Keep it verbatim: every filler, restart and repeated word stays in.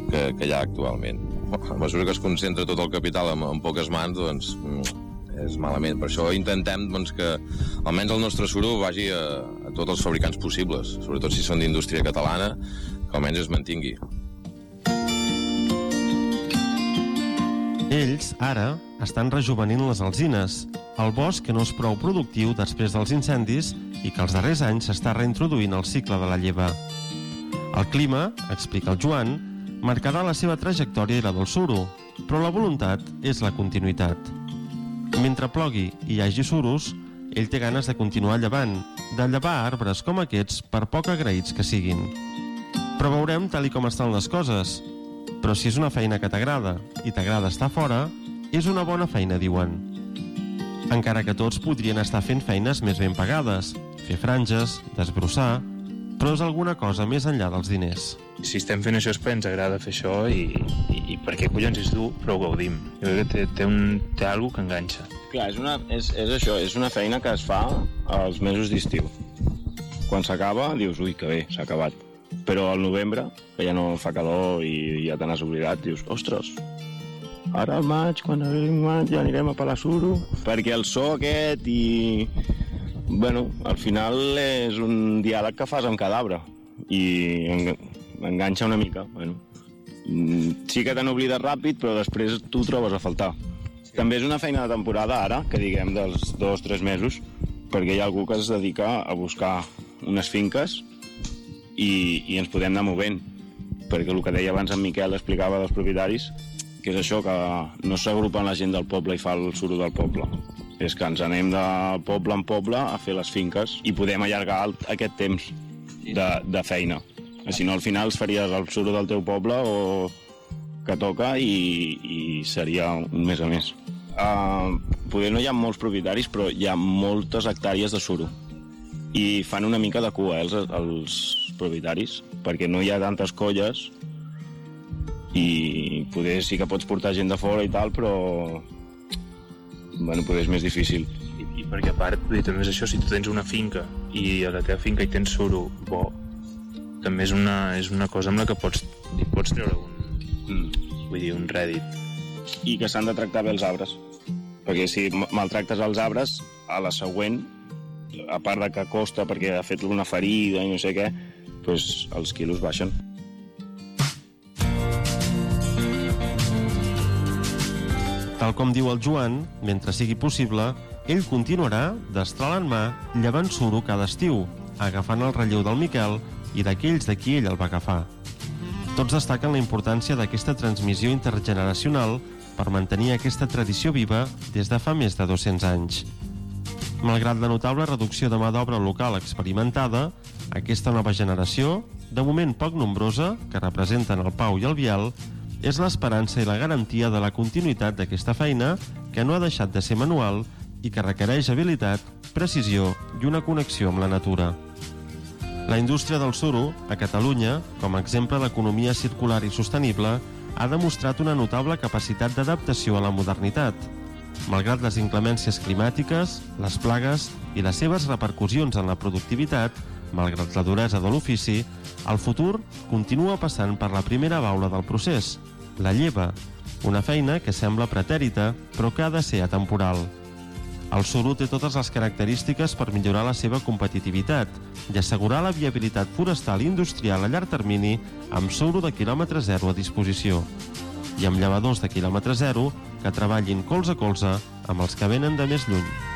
que, que hi ha actualment. A mesura que es concentra tot el capital en, en poques mans, doncs és malament. Per això intentem doncs, que almenys el nostre suro vagi a, a tots els fabricants possibles, sobretot si són d'indústria catalana, que almenys es mantingui. Ells, ara, estan rejuvenint les alzines, el bosc que no és prou productiu després dels incendis i que els darrers anys s'està reintroduint al cicle de la lleva. El clima, explica el Joan, marcarà la seva trajectòria i la del suro, però la voluntat és la continuïtat. Mentre plogui i hi hagi suros, ell té ganes de continuar llevant, de llevar arbres com aquests per poc agraïts que siguin. Però veurem tal i com estan les coses. Però si és una feina que t'agrada i t'agrada estar fora, és una bona feina, diuen. Encara que tots podrien estar fent feines més ben pagades, fer franges, desbrossar, però és alguna cosa més enllà dels diners. Si estem fent això és perquè ens agrada fer això i, i, i perquè collons és dur, però ho gaudim. Jo crec que té, té, un, té alguna que enganxa. Clar, és, una, és, és això, és una feina que es fa als mesos d'estiu. Quan s'acaba, dius, ui, que bé, s'ha acabat. Però al novembre, que ja no fa calor i ja te n'has oblidat, dius, ostres, ara al maig, quan arribi el maig, ja anirem a Palasuro, perquè el so aquest i... Bueno, al final és un diàleg que fas amb cada arbre i enganxa una mica. Bueno, sí que te n'oblides ràpid, però després tu ho trobes a faltar. Sí. També és una feina de temporada ara, que diguem dels dos o tres mesos, perquè hi ha algú que es dedica a buscar unes finques i, i ens podem anar movent. Perquè el que deia abans en Miquel explicava dels propietaris, que és això, que no s'agrupen la gent del poble i fa el suro del poble. És que ens anem de poble en poble a fer les finques i podem allargar aquest temps de, de feina. Si no, al final faries el suro del teu poble o que toca i, i seria un mes a més. Uh, poder no hi ha molts propietaris, però hi ha moltes hectàrees de suro i fan una mica de cua, eh, els, els propietaris, perquè no hi ha tantes colles i poder sí que pots portar gent de fora i tal, però bueno, poder és més difícil. I, i perquè a part, vull dir, també és això, si tu tens una finca i a la teva finca hi tens suro bo, també és una, és una cosa amb la que pots, pots treure un, mm. vull dir, un rèdit. I que s'han de tractar bé els arbres, perquè si maltractes els arbres, a la següent, a part de que costa perquè ha fet una ferida i no sé què, doncs els quilos baixen. Tal com diu el Joan, mentre sigui possible, ell continuarà, destral en mà, llevant suro cada estiu, agafant el relleu del Miquel i d'aquells de qui ell el va agafar. Tots destaquen la importància d'aquesta transmissió intergeneracional per mantenir aquesta tradició viva des de fa més de dos-cents anys. Malgrat la notable reducció de mà d'obra local experimentada, aquesta nova generació, de moment poc nombrosa, que representen el Pau i el Biel, és l'esperança i la garantia de la continuïtat d'aquesta feina que no ha deixat de ser manual i que requereix habilitat, precisió i una connexió amb la natura. La indústria del suro, a Catalunya, com a exemple d'economia circular i sostenible, ha demostrat una notable capacitat d'adaptació a la modernitat. Malgrat les inclemències climàtiques, les plagues i les seves repercussions en la productivitat, malgrat la duresa de l'ofici, el futur continua passant per la primera baula del procés, la lleva, una feina que sembla pretèrita però que ha de ser atemporal. El suro té totes les característiques per millorar la seva competitivitat i assegurar la viabilitat forestal i industrial a llarg termini amb suro de quilòmetre zero a disposició i amb llevadors de quilòmetre zero que treballin colze a colze amb els que venen de més lluny.